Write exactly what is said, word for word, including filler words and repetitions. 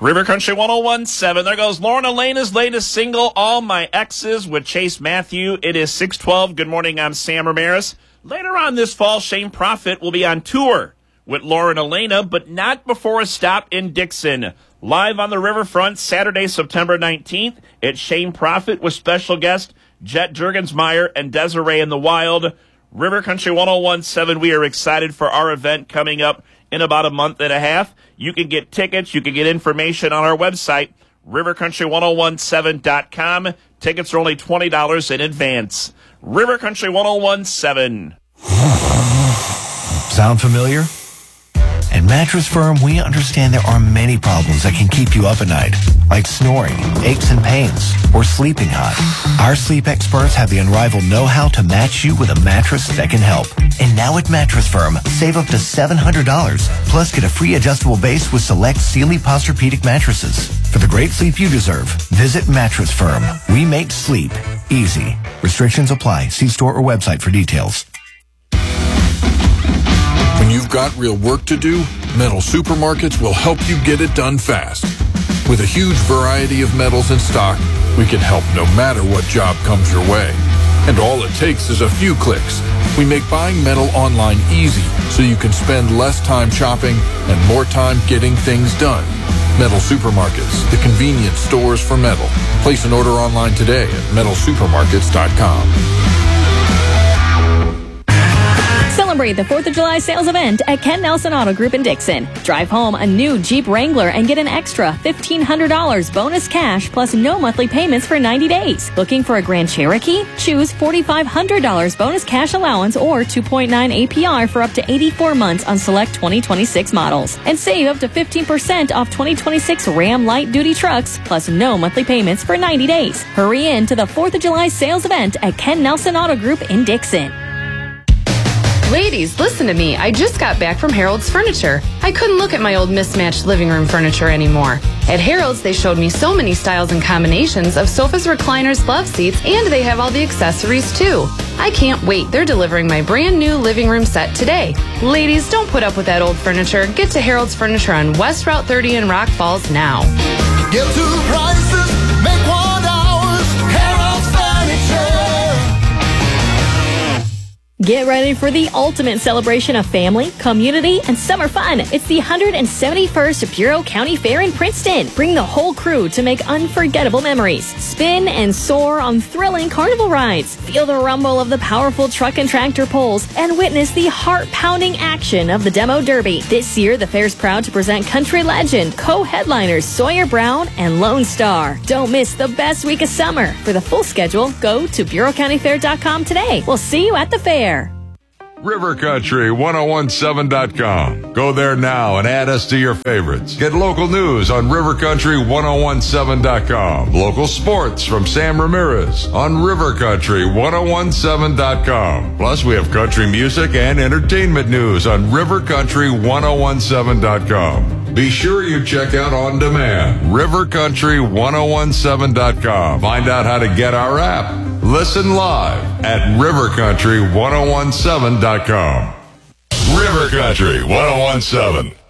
River Country one oh one seven. There goes Lauren Elena's latest single, All My Exes, with Chase Matthew. It is six twelve. Good morning, I'm Sam Ramirez. Later on this fall, Shane Prophet will be on tour with Lauren Elena, but not before a stop in Dixon. Live on the riverfront, Saturday, September nineteenth, it's Shane Prophet with special guest Jet Jurgensmeyer and Desiree in the Wild. River Country one oh one seven, we are excited for our event coming up in about a month and a half. You can get tickets, you can get information on our website, river country one oh one seven dot com. Tickets are only twenty dollars in advance. River Country one oh one seven. Sound familiar? At Mattress Firm, we understand there are many problems that can keep you up at night, like snoring, aches and pains, or sleeping hot. Our sleep experts have the unrivaled know-how to match you with a mattress that can help. And now at Mattress Firm, save up to seven hundred dollars, plus get a free adjustable base with select Sealy Posturepedic mattresses. For the great sleep you deserve, visit Mattress Firm. We make sleep easy. Restrictions apply. See store or website for details. When you've got real work to do, Metal Supermarkets will help you get it done fast. With a huge variety of metals in stock, we can help no matter what job comes your way. And all it takes is a few clicks. We make buying metal online easy so you can spend less time shopping and more time getting things done. Metal Supermarkets, the convenience stores for metal. Place an order online today at metal supermarkets dot com. Celebrate the fourth of July sales event at Ken Nelson Auto Group in Dixon. Drive home a new Jeep Wrangler and get an extra fifteen hundred dollars bonus cash plus no monthly payments for ninety days. Looking for a Grand Cherokee? Choose four thousand five hundred dollars bonus cash allowance or two point nine A P R for up to eighty-four months on select twenty twenty-six models. And save up to fifteen percent off twenty twenty-six Ram light duty trucks plus no monthly payments for ninety days. Hurry in to the fourth of July sales event at Ken Nelson Auto Group in Dixon. Ladies, listen to me. I just got back from Harold's Furniture. I couldn't look at my old mismatched living room furniture anymore. At Harold's, they showed me so many styles and combinations of sofas, recliners, love seats, and they have all the accessories too. I can't wait. They're delivering my brand new living room set today. Ladies, don't put up with that old furniture. Get to Harold's Furniture on West Route thirty in Rock Falls now. Get two prices, make one ours. Harold's Furniture. Get ready for the ultimate celebration of family, community, and summer fun. It's the one hundred seventy-first Bureau County Fair in Princeton. Bring the whole crew to make unforgettable memories. Spin and soar on thrilling carnival rides. Feel the rumble of the powerful truck and tractor pulls and witness the heart-pounding action of the Demo Derby. This year, the fair's proud to present country legend, co-headliners Sawyer Brown and Lone Star. Don't miss the best week of summer. For the full schedule, go to bureau county fair dot com today. We'll see you at the fair. River Country ten seventeen dot com. Go there now and add us to your favorites. Get local news on River Country ten seventeen dot com. Local sports from Sam Ramirez on River Country ten seventeen dot com. Plus, we have country music and entertainment news on River Country ten seventeen dot com. Be sure you check out On Demand, River Country ten seventeen dot com. Find out how to get our app. Listen live at river country ten seventeen dot com. River Country ten seventeen.